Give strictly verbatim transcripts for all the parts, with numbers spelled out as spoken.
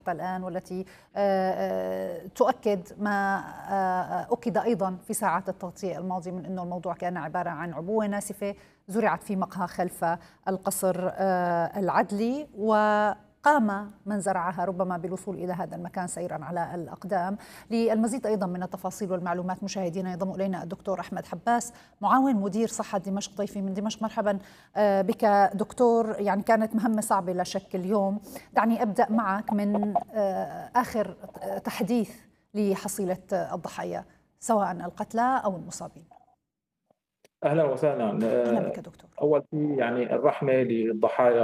الآن والتي تؤكد ما أكد أيضا في ساعات التغطية الماضية من أنه الموضوع كان عبارة عن عبوة ناسفة زرعت في مقهى خلف القصر العدلي، وقام من زرعها ربما بالوصول إلى هذا المكان سيرا على الأقدام. للمزيد أيضا من التفاصيل والمعلومات مشاهدينا ينضم إلينا الدكتور أحمد حباس معاون مدير صحة دمشق ضيفي من دمشق. مرحبا بك دكتور. يعني كانت مهمة صعبة لا شك اليوم. دعني أبدأ معك من آخر تحديث لحصيلة الضحايا سواء القتلى أو المصابين. أهلا وسهلا. أهلا بك دكتور. أول شيء يعني الرحمة للضحايا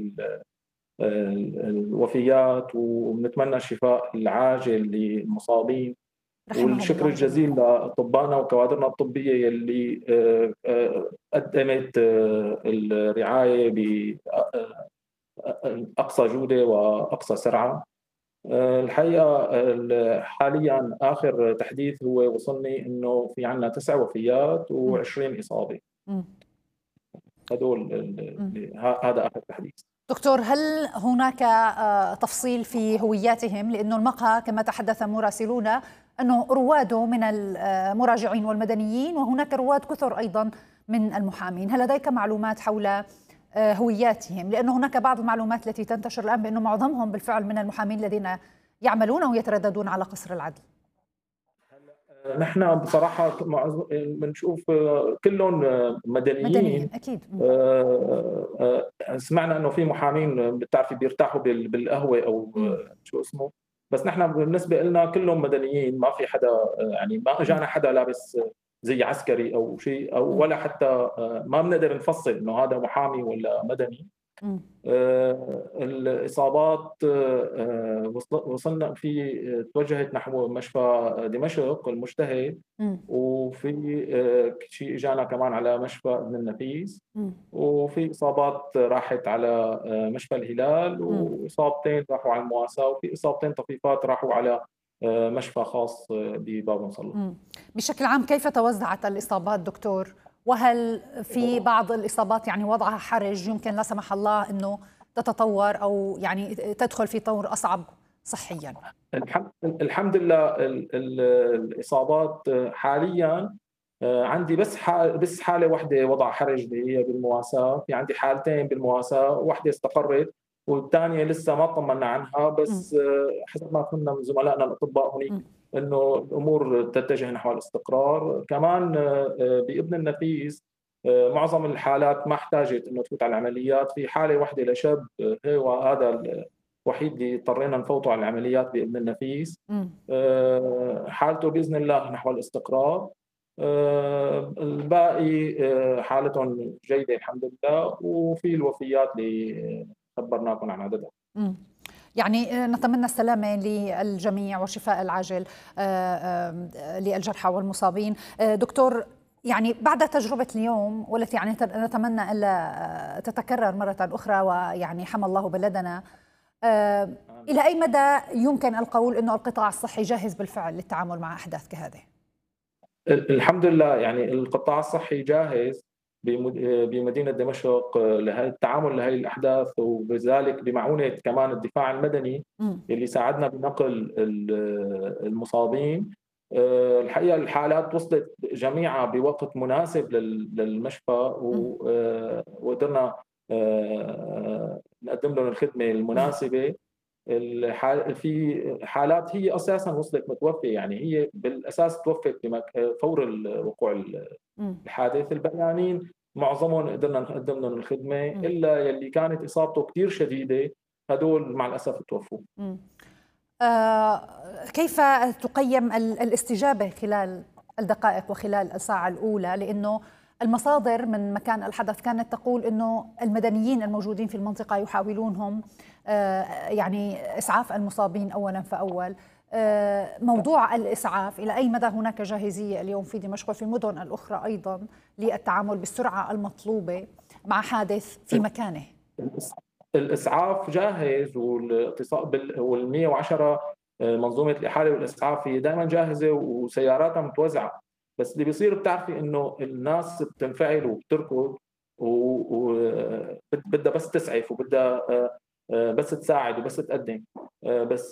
والوفيات، وبنتمنى الشفاء العاجل للمصابين، والشكر الجزيل لأطبائنا وكوادرنا الطبية اللي قدمت الرعاية بأقصى جودة وأقصى سرعة. الحقيقة حاليا آخر تحديث هو وصلني إنه في عنا تسع وفيات وعشرين إصابة. هدول هذا آخر تحديث. دكتور، هل هناك تفصيل في هوياتهم؟ لأنه المقهى كما تحدث مراسلونا أنه رواده من المراجعين والمدنيين، وهناك رواد كثر أيضا من المحامين. هل لديك معلومات حول هوياتهم؟ لأنه هناك بعض المعلومات التي تنتشر الآن بأنه معظمهم بالفعل من المحامين الذين يعملون ويترددون على قصر العدل. نحن بصراحة بنشوف كلهم مدنيين, مدنيين أكيد. سمعنا أنه في محامين بتعرفي بيرتاحوا بالقهوة أو شو اسمه، بس نحن بالنسبة لنا كلهم مدنيين. ما في حدا يعني ما اجانا حدا لابس زي عسكري أو شيء، أو ولا حتى ما بنقدر نفصل إنه هذا محامي ولا مدني. آه الإصابات آه وصلنا في توجهت نحو مشفى دمشق المجتهد، وفي آه شيء اجانا كمان على مشفى ابن النفيس، م. وفي إصابات راحت على آه مشفى الهلال، وإصابتين راحوا على المواساة، وفي إصابتين طفيفات راحوا على آه مشفى خاص بباب مصلى. بشكل عام كيف توزعت الإصابات دكتور؟ وهل في بعض الإصابات يعني وضعها حرج يمكن لا سمح الله أنه تتطور أو يعني تدخل في طور أصعب صحيا؟ الحمد لله الإصابات حاليا عندي بس بس حالة واحدة وضع حرج اللي هي بالمواساة. في عندي حالتين بالمواساة، واحدة استقرت والثانية لسه ما طمنا عنها، بس حسب ما فهمنا من زملائنا الأطباء هناك إنه الأمور تتجه نحو الاستقرار. كمان بابن النفيس معظم الحالات ما احتاجت إنه تفوت على العمليات. في حالة واحدة لشاب هو هذا الوحيد اللي اضطرينا نفوته على العمليات بابن النفيس، حالته بإذن الله نحو الاستقرار. الباقي حالتهم جيدة الحمد لله، وفي الوفيات اللي خبرناكم عن عددها. يعني نتمنى السلامة للجميع والشفاء العاجل للجرحى والمصابين. دكتور، يعني بعد تجربة اليوم والتي يعني نتمنى ألا تتكرر مرة أخرى، ويعني حمى الله بلدنا، إلى أي مدى يمكن القول أنه القطاع الصحي جاهز بالفعل للتعامل مع أحداث كهذه؟ الحمد لله، يعني القطاع الصحي جاهز بمدينة دمشق لهي التعامل لهي الأحداث، وبذلك بمعونة كمان الدفاع المدني م. اللي ساعدنا بنقل المصابين. الحقيقة الحالات وصلت جميعها بوقت مناسب للمشفى، وقدرنا نقدم لهم الخدمة المناسبة. الحال في حالات هي اساسا وصلت متوفيه، يعني هي بالاساس توفت فور وقوع الحادث. البيانين معظمهم قدرنا نقدم لهم الخدمه، الا يلي كانت اصابته كثير شديده هدول مع الاسف توفوا. آه كيف تقيم الاستجابه خلال الدقائق وخلال الساعه الاولى؟ لانه المصادر من مكان الحدث كانت تقول أنه المدنيين الموجودين في المنطقة يحاولونهم يعني إسعاف المصابين أولا فأول. موضوع الإسعاف، إلى أي مدى هناك جاهزية اليوم في دمشق وفي المدن الأخرى أيضا للتعامل بالسرعة المطلوبة مع حادث في مكانه؟ الإسعاف جاهز، والاتصال وال110 منظومة الإحالة والإسعاف هي دائما جاهزة وسياراتها متوزعة. بس اللي بيصير بتعرفي انه الناس بتنفعل وبتركض وبدها بس تسعف، وبدها بس تساعد وبس تقدم، بس